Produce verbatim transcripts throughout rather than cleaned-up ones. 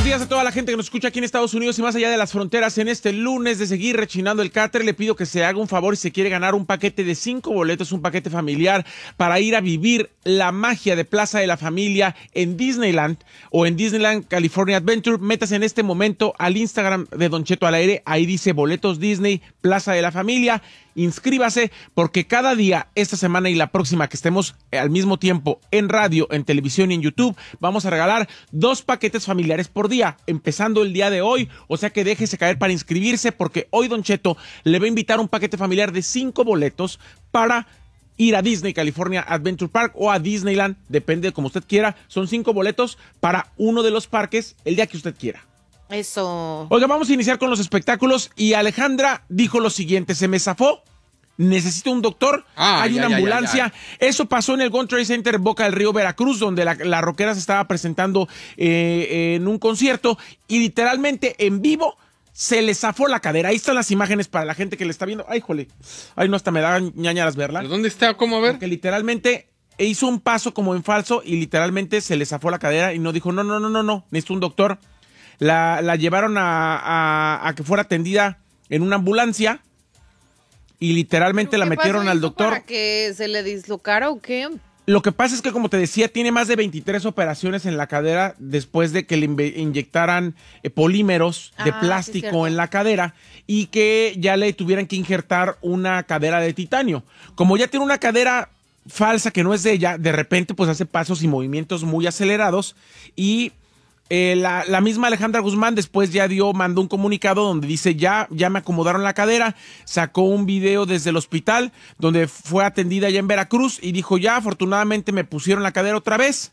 días a toda la gente que nos escucha aquí en Estados Unidos y más allá de las fronteras. En este lunes de seguir rechinando el cáter, le pido que se haga un favor y se quiere ganar un paquete de cinco boletos, un paquete familiar para ir a vivir la magia de Plaza de la Familia en Disneyland o en Disneyland California Adventure. Métase en este momento al Instagram de Don Cheto al Aire, ahí dice boletos Disney, Plaza de la Familia. Inscríbase porque cada día, esta semana y la próxima que estemos al mismo tiempo en radio, en televisión y en YouTube, vamos a regalar dos paquetes familiares por día, empezando el día de hoy, o sea que déjese caer para inscribirse porque hoy Don Cheto le va a invitar un paquete familiar de cinco boletos para ir a Disney California Adventure Park o a Disneyland, depende de como usted quiera. Son cinco boletos para uno de los parques el día que usted quiera. Eso. Oiga, vamos a iniciar con los espectáculos y Alejandra dijo lo siguiente: se me zafó, necesito un doctor, ah, hay ya, una ya, ambulancia. ya, ya. Eso pasó en el World Trade Center Boca del Río, Veracruz, donde la, la rockera se estaba presentando eh, en un concierto y literalmente en vivo se le zafó la cadera. Ahí están las imágenes para la gente que le está viendo. Ay, jole, ay, no, hasta me da ñañaras verla. ¿Pero dónde está? ¿Cómo? A ver. Porque literalmente hizo un paso como en falso y literalmente se le zafó la cadera y no dijo, no, no, no, no, no, necesito un doctor. La, la llevaron a, a, a que fuera atendida en una ambulancia y literalmente la metieron al doctor. ¿Para que se le dislocara o qué? Lo que pasa es que, como te decía, tiene más de veintitrés operaciones en la cadera después de que le inyectaran eh, polímeros de ah, plástico sí, en la cadera y que ya le tuvieran que injertar una cadera de titanio. Como ya tiene una cadera falsa que no es de ella, de repente pues hace pasos y movimientos muy acelerados y Eh, la, la misma Alejandra Guzmán después ya dio, mandó un comunicado donde dice ya, ya me acomodaron la cadera, sacó un video desde el hospital donde fue atendida ya en Veracruz y dijo ya, afortunadamente me pusieron la cadera otra vez.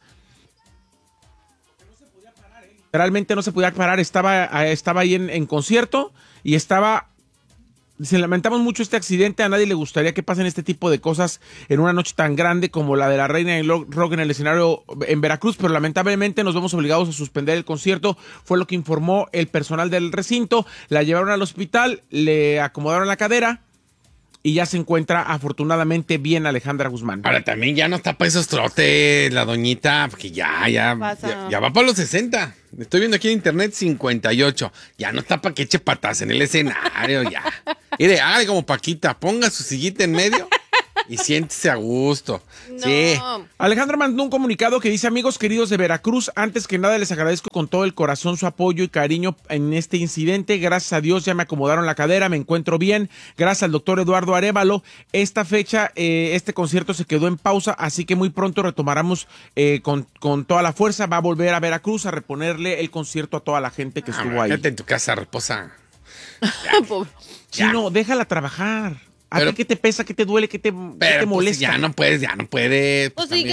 Realmente no se podía parar, estaba, estaba ahí en, en concierto y estaba... Se lamentamos mucho este accidente, a nadie le gustaría que pasen este tipo de cosas en una noche tan grande como la de la Reina del Rock en el escenario en Veracruz, pero lamentablemente nos vemos obligados a suspender el concierto, fue lo que informó el personal del recinto. La llevaron al hospital, le acomodaron la cadera y ya se encuentra afortunadamente bien Alejandra Guzmán. Ahora también ya no está para esos trotes la doñita, porque ya, ya, ya, ya va para los sesenta. Estoy viendo aquí en internet cincuenta y ocho. Ya no está para que eche patas en el escenario, ya. Mire, hágale como Paquita, ponga su sillita en medio y siéntese a gusto. No. Sí. Alejandra mandó un comunicado que dice: amigos queridos de Veracruz, antes que nada les agradezco con todo el corazón su apoyo y cariño en este incidente. Gracias a Dios ya me acomodaron la cadera, me encuentro bien. Gracias al doctor Eduardo Arévalo. Esta fecha, eh, este concierto se quedó en pausa, así que muy pronto retomaremos eh, con, con toda la fuerza. Va a volver a Veracruz a reponerle el concierto a toda la gente que Ah, estuvo ahí. Quédate en tu casa, reposa. Chino, déjala trabajar. ¿A Pero- ti qué te pesa, qué te duele, qué te, qué te Pero pues, molesta? ya no puedes, ya no puedes. Pues Pues, sí,